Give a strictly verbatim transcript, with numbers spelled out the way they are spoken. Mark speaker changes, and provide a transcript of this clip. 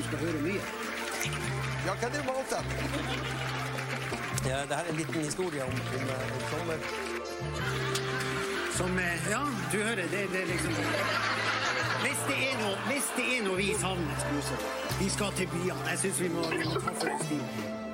Speaker 1: du skal høre mye.
Speaker 2: Ja, kan du måte?
Speaker 3: Ja, det her er en liten historie om, om, om sommer.
Speaker 1: Som, ja, du hører, det, det er liksom... Hvis det er noe, hvis det er noe vi savner, vi skal til byene. Jeg synes vi må, vi må ta for en stil.